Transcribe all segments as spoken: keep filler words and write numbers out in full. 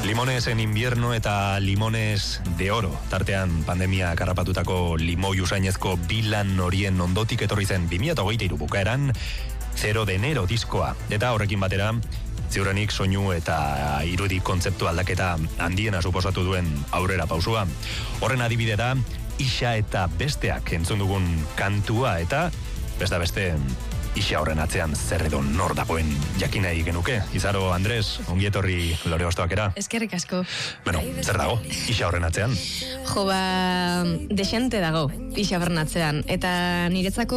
Limones en invierno eta limones de oro. Tartean pandemia karrapatutako limoi usainezko bilan horien ondotik etorri zen bi mila hogeita hiru bukaeran Zero de enero diskoa. Eta horrekin batera, ziurrenik soinu eta irudi kontzeptu aldaketa handiena suposatu duen aurrera pausua. Horren adibide da, Ixa eta besteak entzun dugun kantua eta besta beste Ixa horren atzean zer edo nor dagoen jakinai genuke. Izaro, Andres, ongi etorri Lore Ostoakera. Eskerrik asko. Bueno, zer dago, Ixa horren atzean? Jo, ba, desente dago Ixa horren atzean. Eta niretzako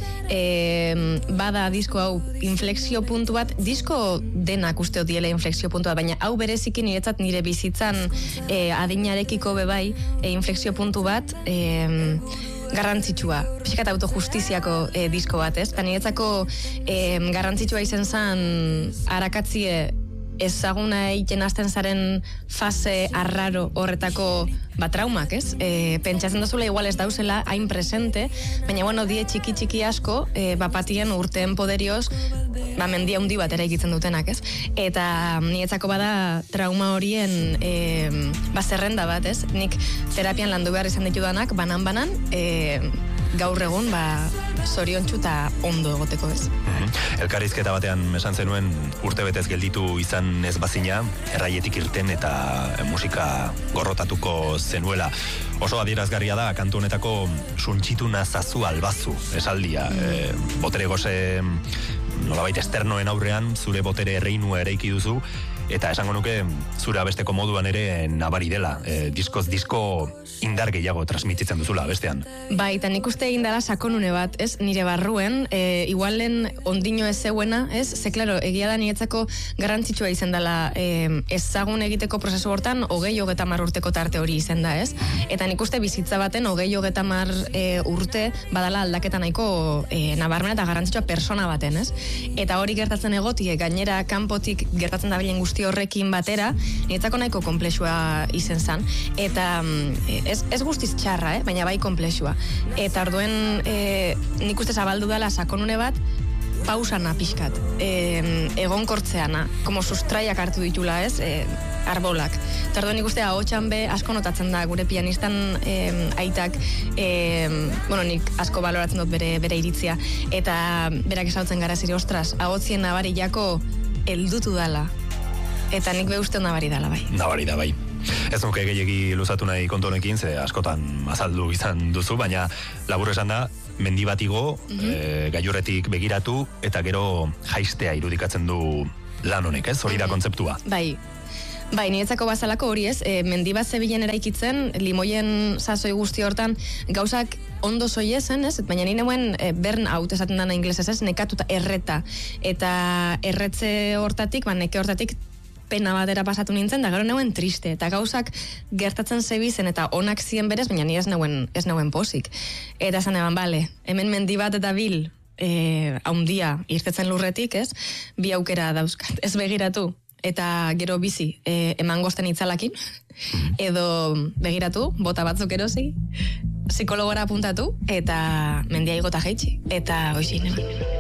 e, bada disko hau inflexio puntu bat, disko denak usteo diele inflexio puntu bat, baina hau bereziki niretzat nire bizitzan e, adinarekiko bebai e, inflexio puntu bat e, garrantzitsua, pixkat autojustiziako e, disko bat, ez? Eta niretzako e, garrantzitsua izen zen arakatzie ezaguna egiten hasten zaren fase arraro horretako bat traumak, ez? E, pentsatzen dozula igual ez dauzela hain presente, baina bueno, die txiki txiki asko e, bapatien urteen poderioz ba, mendia hundi bat eraikitzen dutenak, ez? Eta niretzako bada trauma horien e, ba, zerrenda bat, ez? Nik terapian landu behar izan ditudanak, banan-banan, e, gaur egun, ba, zoriontsu eta ondo egoteko, ez? Mm-hmm. Elkarrizketa batean esan zenuen urtebetez gelditu izan ez bazina, erraietik irten eta musika gorrotatuko zenuela. Oso adierazgarria da, kantu honetako suntsituna zazu albazu, esaldia. Mm. E, botere goze, nolabait esternoen aurrean, zure botere erreinua ereiki duzu, eta esango nuke zure abesteko moduan ere nabari dela. E, diskoz disko indar gehiago transmititzen duzula bestean. Bai, eta nik uste egin dela sakonune bat, ez? Nire barruen, e, igualen ondino ez zeuena, ez? Ze, klaro, egia da niretzako garrantzitsua izan dela e, ezagun egiteko prozesu hortan hogei hogeta mar urteko tarte hori izan da, ez? Eta nik uste bizitza baten hogei hogeta mar e, urte badala aldaketa nahiko e, nabarmena eta garrantzitsua persona baten, ez? Eta hori gertatzen egotie, gainera kanpotik gertatzen dabilen guzti horrekin batera, niretzako nahiko konplexua izen zan. Eta ez, ez guztiz txarra, eh? Baina bai konplexua. Eta orduen e, nik uste zabaldu dela sakonune bat, pausana pixkat, e, egonkortzeana, como sustraiak hartu ditula, ez, e, arbolak. Eta orduen nik uste ahotsan be asko notatzen da gure pianistan e, aitak, e, bueno, nik asko baloratzen dut bere, bere iritzia, eta berak esautzen gara ziri, ostras, ahotzien nabari jako heldutu dala. Eta nik behusten nabari dala, bai. Nabari da, bai. Ez nuke gehiegi luzatu nahi kontu honekin, ze askotan azaldu izan duzu, baina labur esan da, mendi bat igo, mm-hmm. e, gailurretik begiratu, eta gero jaistea irudikatzen du lan honek, ez? Hori da kontzeptua. Bai. Bai, niretzako bazalako hori, ez? E, mendi bat zebilen eraikitzen, limoien sasoi guzti hortan, gauzak ondo zoiezen, ez? Baina nire neuen e, burn out esaten dana inglesez, ez? Nekatuta erreta. Eta erretze hortatik, ba, neke hortatik, pena batera pasatu nintzen, da gero neuen triste, eta gauzak gertatzen zebizen, eta onak zien berez, baina ni ez neuen, ez neuen posik. Eta esan eban, bale, hemen mendi bat eta bil, e, haundia, irtetzen lurretik, ez? Bi aukera dauzkat, ez begiratu, eta gero bizi, e, eman gozten itzalakin, edo begiratu, bota batzuk erosi, psikologora apuntatu, eta mendia igota jaitsi, eta hoxin eman.